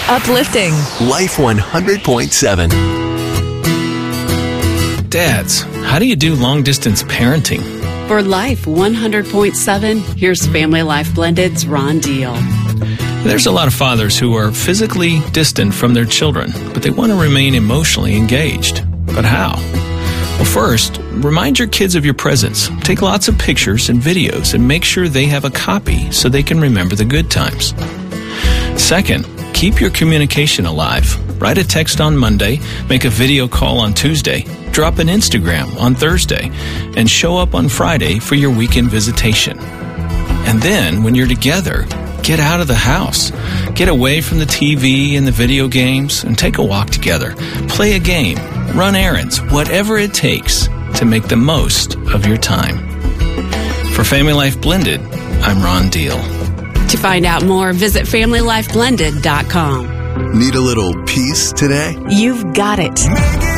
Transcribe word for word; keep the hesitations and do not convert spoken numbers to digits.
Uplifting. Life one hundred point seven. Dads, how do you do long-distance parenting? For Life one hundred point seven, here's Family Life Blended's Ron Deal. There's a lot of fathers who are physically distant from their children, but they want to remain emotionally engaged. But how? Well, first, remind your kids of your presence. Take lots of pictures and videos and make sure they have a copy so they can remember the good times. Second, keep your communication alive. Write a text on Monday, make a video call on Tuesday, drop an Instagram on Thursday, and show up on Friday for your weekend visitation. And then, when you're together, get out of the house. Get away from the T V and the video games and take a walk together. Play a game, run errands, whatever it takes to make the most of your time. For Family Life Blended, I'm Ron Deal. To find out more, visit family life blended dot com. Need a little peace today? You've got it.